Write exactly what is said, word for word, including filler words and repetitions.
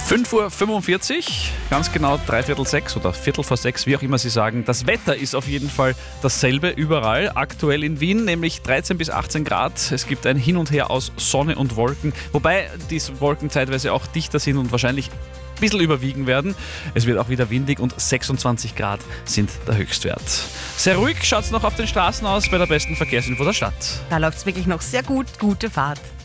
fünf Uhr fünfundvierzig, ganz genau dreiviertel sechs oder viertel vor sechs, wie auch immer Sie sagen. Das Wetter ist auf jeden Fall dasselbe überall. Aktuell in Wien, nämlich dreizehn bis achtzehn Grad. Es gibt ein Hin und Her aus Sonne und Wolken, wobei diese Wolken zeitweise auch dichter sind und wahrscheinlich ein bisschen überwiegen werden. Es wird auch wieder windig und sechsundzwanzig Grad sind der Höchstwert. Sehr ruhig schaut es noch auf den Straßen aus bei der besten Verkehrsinfo der Stadt. Da läuft es wirklich noch sehr gut. Gute Fahrt.